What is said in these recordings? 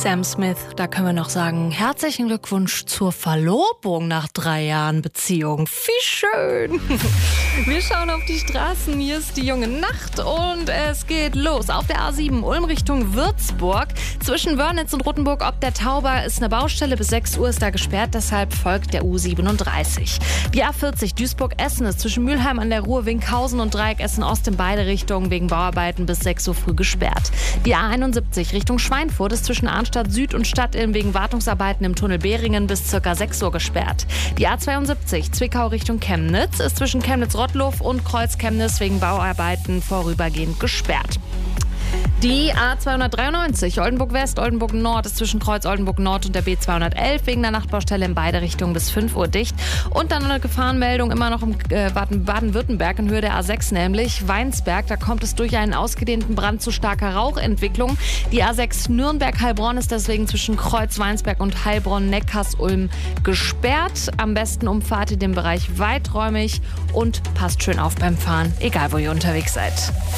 Sam Smith, da können wir noch sagen, herzlichen Glückwunsch zur Verlobung nach 3 Jahren Beziehung. Wie schön! Wir schauen auf die Straßen, hier ist die junge Nacht und es geht los. Auf der A7 Ulm Richtung Würzburg. Zwischen Wörnitz und Rottenburg ob der Tauber ist eine Baustelle. Bis 6 Uhr ist da gesperrt, deshalb folgt der U37. Die A40 Duisburg-Essen ist zwischen Mülheim an der Ruhr, Winkhausen und Dreieck Essen-Ost in beide Richtungen wegen Bauarbeiten bis 6 Uhr früh gesperrt. Die A71 Richtung Schweinfurt ist zwischen Arnstadt Süd und Stadtilm wegen Wartungsarbeiten im Tunnel Behringen bis ca. 6 Uhr gesperrt. Die A72 Zwickau Richtung Chemnitz ist zwischen Chemnitz-Rottluff und Kreuz-Chemnitz wegen Bauarbeiten vorübergehend gesperrt. Die A293 Oldenburg-West, Oldenburg-Nord ist zwischen Kreuz Oldenburg-Nord und der B211 wegen der Nachtbaustelle in beide Richtungen bis 5 Uhr dicht. Und dann eine Gefahrenmeldung immer noch im Baden-Württemberg in Höhe der A6, nämlich Weinsberg. Da kommt es durch einen ausgedehnten Brand zu starker Rauchentwicklung. Die A6 Nürnberg-Heilbronn ist deswegen zwischen Kreuz Weinsberg und Heilbronn-Neckarsulm gesperrt. Am besten umfahrt ihr den Bereich weiträumig und passt schön auf beim Fahren, egal wo ihr unterwegs seid.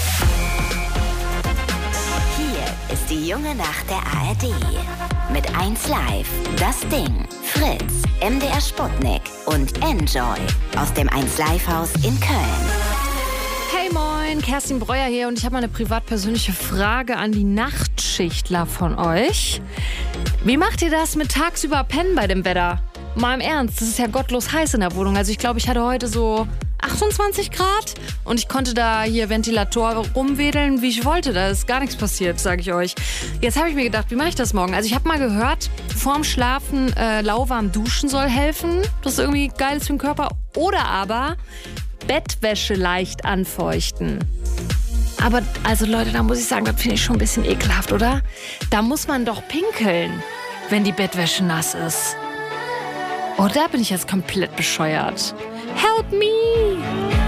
Ist die junge Nacht der ARD. Mit 1 Live, Das Ding, Fritz, MDR Sputnik und Enjoy aus dem 1 Live Haus in Köln. Hey moin, Kerstin Breuer hier und ich habe mal eine privat-persönliche Frage an die Nachtschichtler von euch. Wie macht ihr das mit tagsüber pennen bei dem Wetter? Mal im Ernst, das ist ja gottlos heiß in der Wohnung. Also ich glaube, ich hatte heute so 28 Grad und ich konnte da hier Ventilator rumwedeln, wie ich wollte. Da ist gar nichts passiert, sage ich euch. Jetzt habe ich mir gedacht, wie mache ich das morgen? Also ich habe mal gehört, vorm Schlafen lauwarm duschen soll helfen. Das ist irgendwie geil für den Körper. Oder aber Bettwäsche leicht anfeuchten. Aber also Leute, da muss ich sagen, das finde ich schon ein bisschen ekelhaft, oder? Da muss man doch pinkeln, wenn die Bettwäsche nass ist. Oder bin ich jetzt komplett bescheuert? Help me!